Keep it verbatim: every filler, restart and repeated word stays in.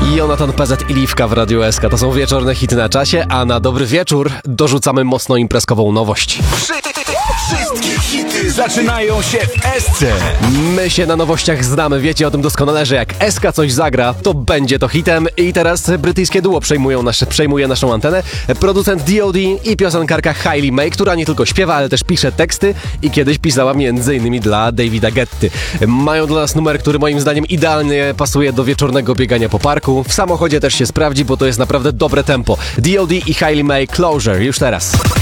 Jonathan P Z i Liwka w Radiu S K. To są wieczorne hity na czasie, a na dobry wieczór dorzucamy mocno imprezkową nowość. Wszystkie hity zaczynają się w S C. My się na nowościach znamy, wiecie o tym doskonale, że jak S K coś zagra, to będzie to hitem. I teraz brytyjskie duo przejmują nasze, przejmuje naszą antenę. Producent D O D i piosenkarka Hayley May, która nie tylko śpiewa, ale też pisze teksty i kiedyś pisała między innymi dla Davida Guetty. Mają dla nas numer, który moim zdaniem idealnie pasuje do wieczornego biegania po parku. W samochodzie też się sprawdzi, bo to jest naprawdę dobre tempo. D O D i Hayley May, Closure, już teraz.